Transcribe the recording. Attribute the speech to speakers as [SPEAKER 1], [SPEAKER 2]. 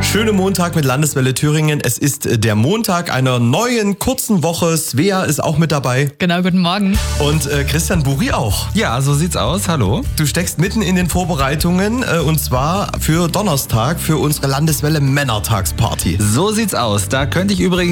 [SPEAKER 1] Schönen Montag mit Landeswelle Thüringen. Es ist der Montag einer neuen kurzen Woche. Svea ist auch mit dabei.
[SPEAKER 2] Genau, guten Morgen.
[SPEAKER 1] Und Christian Buri auch.
[SPEAKER 3] Ja, so sieht's aus. Hallo.
[SPEAKER 1] Du steckst mitten in den Vorbereitungen und zwar für Donnerstag, für unsere Landeswelle Männertagsparty.
[SPEAKER 3] So sieht's aus. Da könnte ich übrigens